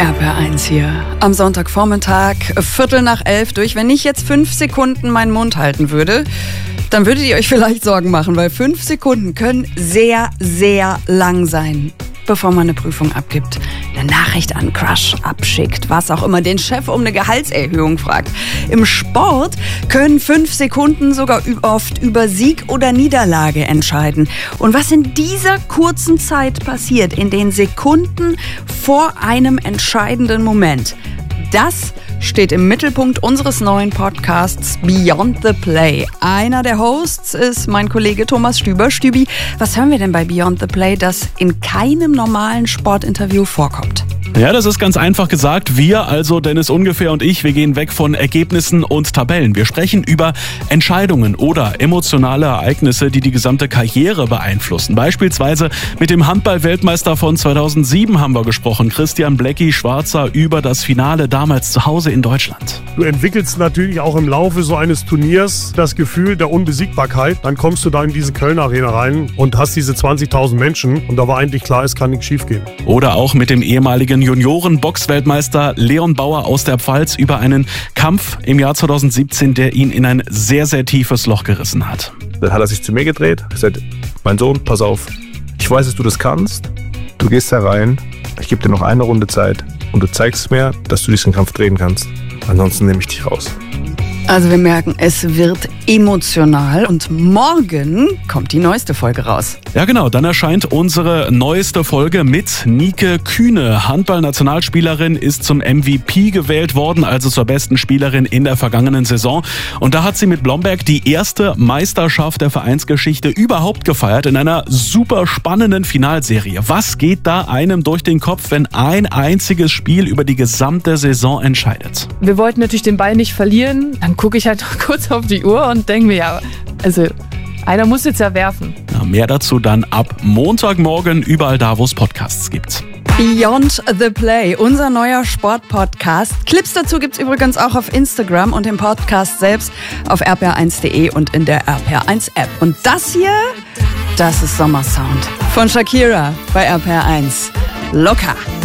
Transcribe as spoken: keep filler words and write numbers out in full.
R P R eins hier. Am Sonntagvormittag, Viertel nach elf durch. Wenn ich jetzt fünf Sekunden meinen Mund halten würde, dann würdet ihr euch vielleicht Sorgen machen, weil fünf Sekunden können sehr, sehr lang sein, bevor man eine Prüfung abgibt, eine Nachricht an Crush abschickt, was auch immer, den Chef um eine Gehaltserhöhung fragt. Im Sport können fünf Sekunden sogar oft über Sieg oder Niederlage entscheiden. Und was in dieser kurzen Zeit passiert, in den Sekunden vor einem entscheidenden Moment, das steht im Mittelpunkt unseres neuen Podcasts Beyond the Play. Einer der Hosts ist mein Kollege Thomas Stüber. Stübi, was hören wir denn bei Beyond the Play, das in keinem normalen Sportinterview vorkommt? Ja, das ist ganz einfach gesagt. Wir, also Dennis Ungefähr und ich, wir gehen weg von Ergebnissen und Tabellen. Wir sprechen über Entscheidungen oder emotionale Ereignisse, die die gesamte Karriere beeinflussen. Beispielsweise mit dem Handball-Weltmeister von zweitausendsieben haben wir gesprochen, Christian Blecki Schwarzer, über das Finale damals zu Hause in Deutschland. Du entwickelst natürlich auch im Laufe so eines Turniers das Gefühl der Unbesiegbarkeit. Dann kommst du da in diese Köln Arena rein und hast diese zwanzigtausend Menschen und da war eigentlich klar, es kann nichts schiefgehen. Oder auch mit dem ehemaligen Junioren-Boxweltmeister Leon Bauer aus der Pfalz über einen Kampf im Jahr zweitausendsiebzehn, der ihn in ein sehr, sehr tiefes Loch gerissen hat. Dann hat er sich zu mir gedreht, gesagt, mein Sohn, pass auf, ich weiß, dass du das kannst, du gehst da rein, ich gebe dir noch eine Runde Zeit und du zeigst mir, dass du diesen Kampf drehen kannst. Ansonsten nehme ich dich raus. Also wir merken, es wird emotional und morgen kommt die neueste Folge raus. Ja genau, dann erscheint unsere neueste Folge mit Nike Kühne. Handball-Nationalspielerin, ist zum M V P gewählt worden, also zur besten Spielerin in der vergangenen Saison. Und da hat sie mit Blomberg die erste Meisterschaft der Vereinsgeschichte überhaupt gefeiert in einer super spannenden Finalserie. Was geht da einem durch den Kopf, wenn ein einziges Spiel über die gesamte Saison entscheidet? Wir wollten natürlich den Ball nicht verlieren. Dann gucke ich halt noch kurz auf die Uhr und denke mir, ja, also einer muss jetzt ja werfen. Ja, mehr dazu dann ab Montagmorgen überall da, wo es Podcasts gibt. Beyond the Play, unser neuer Sportpodcast. Clips dazu gibt's übrigens auch auf Instagram und im Podcast selbst auf r p r eins punkt de und in der R P R eins App. Und das hier, das ist Sommersound von Shakira bei R P R eins. Locker.